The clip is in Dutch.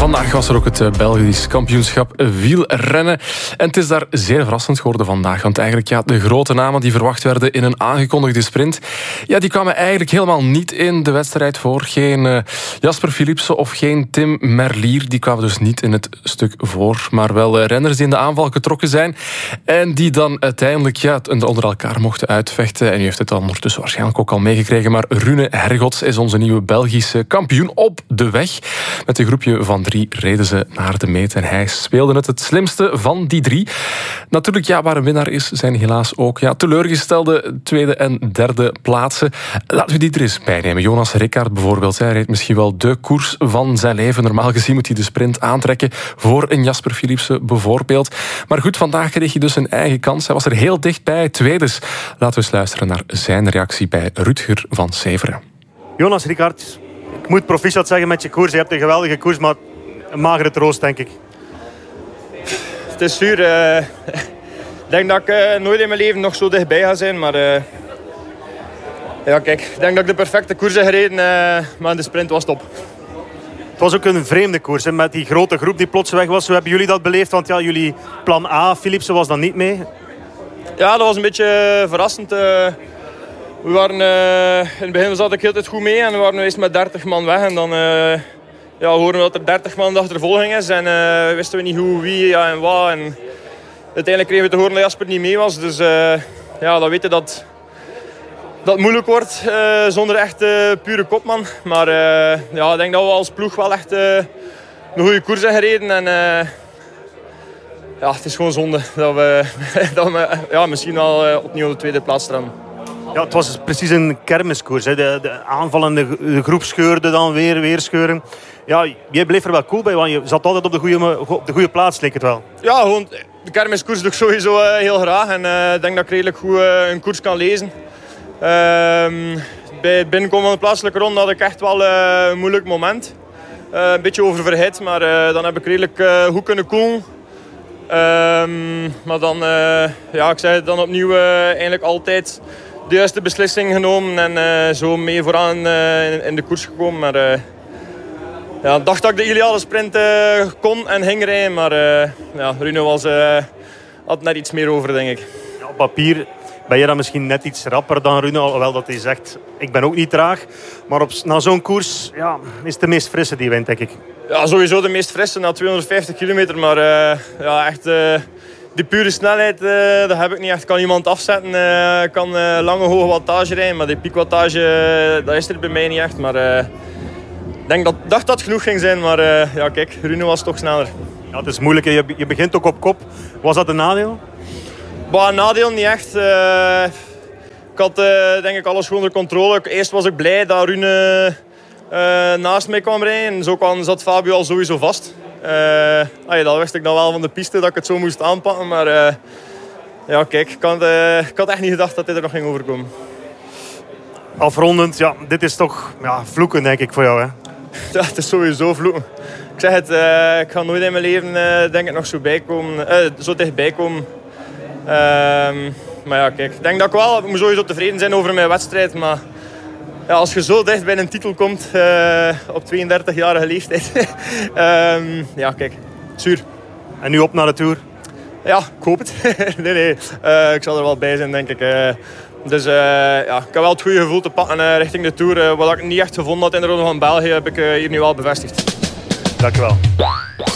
Vandaag was er ook het Belgisch kampioenschap wielrennen. En het is daar zeer verrassend geworden vandaag. Want eigenlijk, de grote namen die verwacht werden in een aangekondigde sprint, die kwamen eigenlijk helemaal niet in de wedstrijd voor. Geen Jasper Philipsen of geen Tim Merlier. Die kwamen dus niet in het stuk voor. Maar wel renners die in de aanval getrokken zijn. En die dan uiteindelijk onder elkaar mochten uitvechten. En u heeft het dan ondertussen waarschijnlijk ook al meegekregen. Maar Rune Hergots is onze nieuwe Belgische kampioen op de weg. Met een groepje van 3 reden ze naar de meet. En hij speelde het slimste van die 3. Natuurlijk, waar een winnaar is, zijn helaas ook teleurgestelde tweede en derde plaatsen. Laten we die er eens bij nemen. Jonas Rickaert bijvoorbeeld. Hij reed misschien wel de koers van zijn leven. Normaal gezien moet hij de sprint aantrekken voor een Jasper Philipsen bijvoorbeeld. Maar goed, vandaag kreeg hij dus een eigen kans. Hij was er heel dichtbij. Tweede. Laten we eens luisteren naar zijn reactie bij Rutger van Severen. Jonas Rickaert, ik moet proficiat zeggen met je koers. Je hebt een geweldige koers, maar een magere troost, denk ik. Het is zuur. Ik denk dat ik nooit in mijn leven nog zo dichtbij ga zijn. Maar kijk, ik denk dat ik de perfecte koers heb gereden. Maar in de sprint was het op. Het was ook een vreemde koers, met die grote groep die plots weg was. Hoe hebben jullie dat beleefd? Want jullie plan A, Philipsen, was dan niet mee. Ja, dat was een beetje verrassend. We waren, in het begin zat ik heel tijd goed mee en we waren eerst met 30 man weg. En dan hoorden we dat er 30 man de achtervolging is. En wisten we niet hoe, wie en wat. En uiteindelijk kregen we te horen dat Jasper niet mee was. Dus dan weet je dat het moeilijk wordt zonder echt pure kopman. Maar ik denk dat we als ploeg wel echt een goede koers hebben gereden. En het is gewoon zonde dat we misschien wel opnieuw op de tweede plaats staan. Ja, het was precies een kermiskoers. Hè. De aanvallende groep scheurde dan weer scheuren. Ja, jij bleef er wel cool bij, want je zat altijd op de goede plaats, leek het wel. Ja, gewoon de kermiskoers doe ik sowieso heel graag. En ik denk dat ik redelijk goed een koers kan lezen. Bij het binnenkomen van de plaatselijke ronde had ik echt wel een moeilijk moment. Een beetje oververhit, maar dan heb ik redelijk goed kunnen koelen. Maar dan, ik zeg het dan opnieuw, eigenlijk altijd de juiste beslissing genomen en zo mee vooraan in de koers gekomen. Maar ik dacht dat ik de ideale sprint kon en ging rijden, maar Rune had net iets meer over, denk ik. Ja, op papier ben je dan misschien net iets rapper dan Rune, alhoewel dat hij zegt, ik ben ook niet traag. Maar na zo'n koers is het de meest frisse die wint, denk ik. Ja, sowieso de meest frisse na 250 kilometer, maar echt... Die pure snelheid, dat heb ik niet echt. Kan iemand afzetten, kan lange hoge wattage rijden. Maar die piekwattage, dat is er bij mij niet echt. Maar ik dacht dat het genoeg ging zijn. Maar kijk, Rune was toch sneller. Ja, het is moeilijk. Je begint ook op kop. Was dat een nadeel? Een nadeel niet echt. Ik had denk ik alles gewoon onder controle. Eerst was ik blij dat Rune naast mij kwam rijden. En zo zat Fabio al sowieso vast. Dat wist ik dan wel van de piste, dat ik het zo moest aanpakken. Maar kijk, ik had echt niet gedacht dat dit er nog ging overkomen. Afrondend, dit is toch vloeken, denk ik, voor jou, hè? Ja, het is sowieso vloeken. Ik zeg het, ik ga nooit in mijn leven denk ik nog zo dichtbij komen. Maar kijk, ik denk dat ik wel sowieso tevreden zijn over mijn wedstrijd. Maar als je zo dicht bij een titel komt op 32-jarige leeftijd. Kijk, zuur. En nu op naar de Tour? Ja, ik hoop het. nee. Ik zal er wel bij zijn, denk ik. Dus ik heb wel het goede gevoel te pakken richting de Tour. Wat ik niet echt gevonden had in de Ronde van België, heb ik hier nu wel bevestigd. Dank je wel.